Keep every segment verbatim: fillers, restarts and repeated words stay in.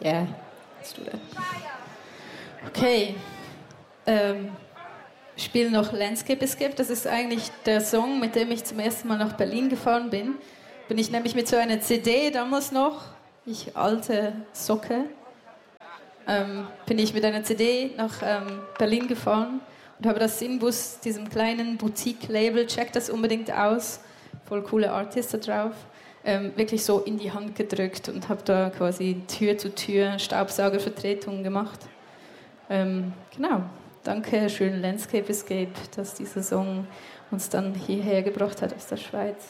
Yeah, let's do that. Okay. Ähm, ich spiele noch Landscape Escape. Das ist eigentlich der Song, mit dem ich zum ersten Mal nach Berlin gefahren bin. Bin ich nämlich mit so einer C D damals noch, ich alte Socke, ähm, bin ich mit einer C D nach ähm, Berlin gefahren und habe das Sinbus, diesem kleinen Boutique-Label, checkt das unbedingt aus, voll coole Artists da drauf, ähm, wirklich so in die Hand gedrückt und habe da quasi Tür zu Tür Staubsaugervertretungen gemacht. Ähm, genau, danke, schön Landscape Escape, dass dieser Song uns dann hierher gebracht hat aus der Schweiz.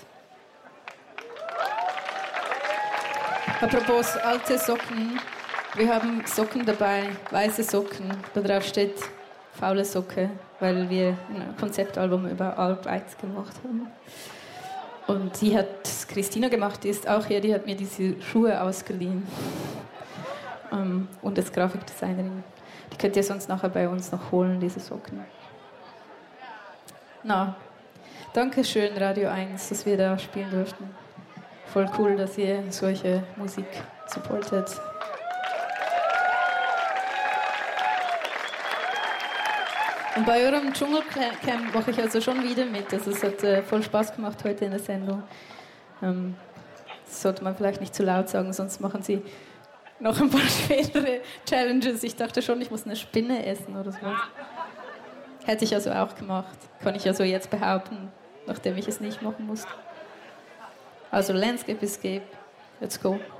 Apropos alte Socken, wir haben Socken dabei, weiße Socken, da drauf steht faule Socke, weil wir ein Konzeptalbum über Arbeit gemacht haben. Und die hat Christina gemacht, die ist auch hier, die hat mir diese Schuhe ausgeliehen. Um, und als Grafikdesignerin. Die könnt ihr sonst nachher bei uns noch holen, diese Socken. Na, danke schön Radio eins, dass wir da spielen durften. Voll cool, dass ihr solche Musik supportet. Und bei eurem Dschungelcamp mache ich also schon wieder mit. Also es hat äh, voll Spaß gemacht heute in der Sendung. Ähm, das sollte man vielleicht nicht zu laut sagen, sonst machen sie noch ein paar schwerere Challenges. Ich dachte schon, ich muss eine Spinne essen oder so. Hätte ich also auch gemacht. Kann ich also jetzt behaupten, nachdem ich es nicht machen musste. Also Landscape Escape. Let's go.